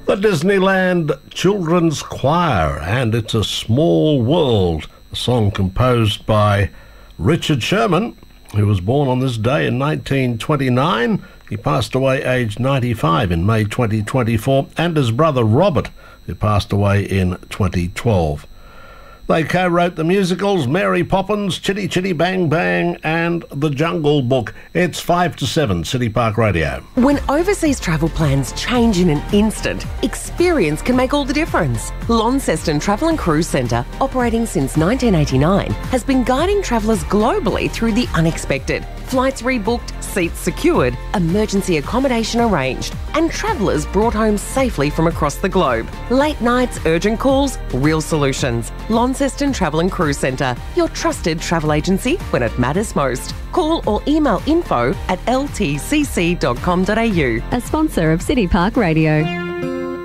The Disneyland Children's Choir and It's a Small World, a song composed by Richard Sherman, who was born on this day in 1929. He passed away aged 95 in May 2024, and his brother Robert, who passed away in 2012. They co-wrote the musicals Mary Poppins, Chitty Chitty Bang Bang and The Jungle Book. It's 5 to 7, City Park Radio. When overseas travel plans change in an instant, experience can make all the difference. Launceston Travel and Cruise Centre, operating since 1989, has been guiding travellers globally through the unexpected. Flights rebooked, seats secured, emergency accommodation arranged, and travellers brought home safely from across the globe. Late nights, urgent calls, real solutions. Launceston Travel and Cruise Centre, your trusted travel agency when it matters most. Call or email info@ltcc.com.au. A sponsor of City Park Radio.